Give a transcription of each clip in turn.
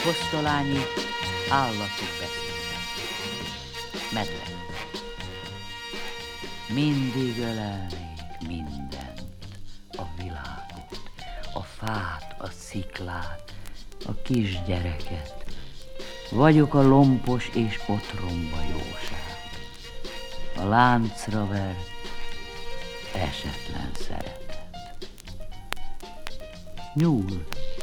Kosztolányi állatok beszélnek. Medve. Mindig ölelnék mindent, a világot, a fát, a sziklát, a kisgyereket. Vagyok a lompos és otromba jóság, a láncra vert, esetlen szeretet. Nyúl,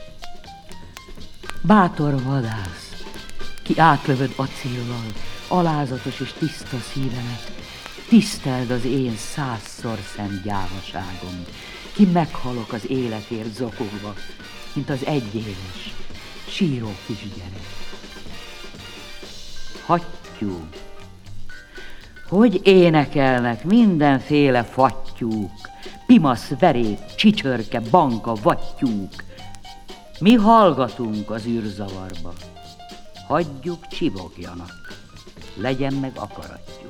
bátor vadász, ki átlövöd acéllal, alázatos és tiszta szívemet, tiszteld az én 100-szor szent gyávaságom, ki meghalok az életért zokogva, mint az egyéves, síró kisgyerek. Hattyú, hogy énekelnek mindenféle fattyúk, pimasz, verép, csicsörke, banka, vattyúk. Mi hallgatunk az űrzavarba, hagyjuk csivogjanak, legyen meg akaratjuk.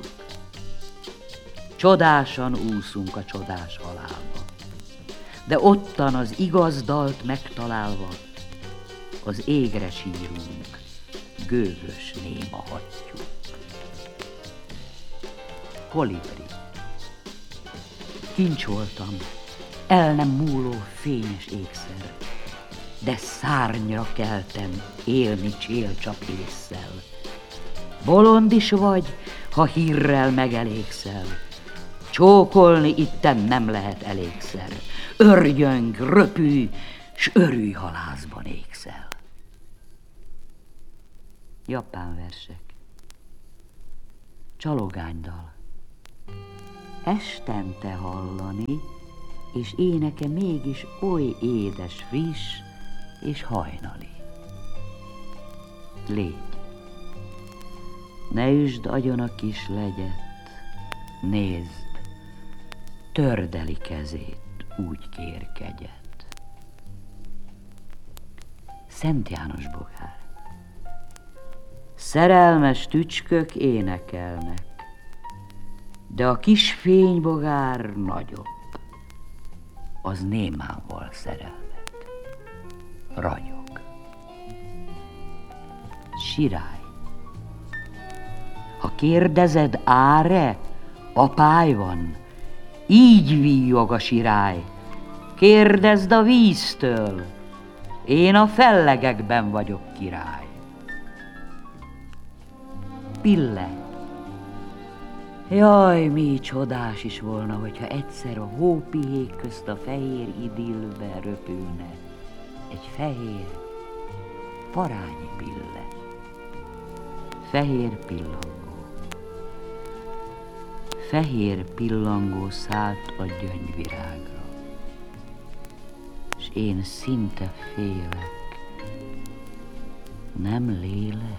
Csodásan úszunk a csodás halálba, de ottan az igaz dalt megtalálva, az égre sírunk, gőgös néma hattyúk. Kolibri. Kincs voltam, el nem múló fényes ékszer, de szárnyra keltem élni csélcsap ésszel. Bolond is vagy, ha hírrel megelégszel, csókolni itten nem lehet elégszer. Örgyöng, röpülj, s örülj, ha lázban ékszel. Japán versek. Csalogánydal. Estente hallani, és éneke mégis oly édes, friss és hajnali. Légy. Ne üsd agyon a kis legyet, nézd, tördeli kezét, úgy kér kegyet. Szent János bogár. Szerelmes tücskök énekelnek, de a kis fénybogár nagyobb, az némával szerelmek, ragyog. Sirály. Ha kérdezed, áre, apály van, így víjog a sirály. Kérdezd a víztől, én a fellegekben vagyok király. Pille. Jaj, mi csodás is volna, hogyha egyszer a hópihék közt a fehér idillbe röpülne egy fehér, parányi pille. Fehér pillangó. Fehér pillangó szállt a gyöngyvirágra, s én szinte félek, nem lélek.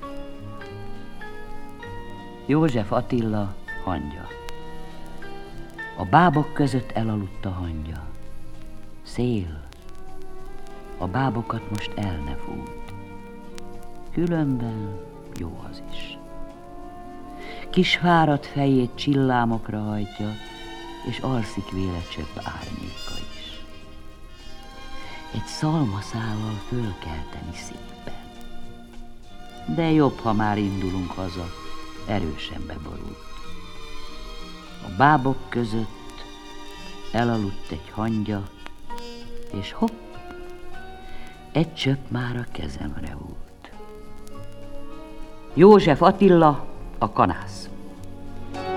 József Attila hangya. A bábok között elaludt a hangya. Szél, a bábokat most el ne fújt, különben jó az is. Kis fáradt fejét csillámokra hajtja, és alszik véle csepp árnyéka is. Egy szalmaszállal fölkelteni szépen. De jobb, ha már indulunk haza, erősen beborult. A bábok között elaludt egy hangya, és hopp, egy csöpp már a kezemre volt. József Attila, a kanász.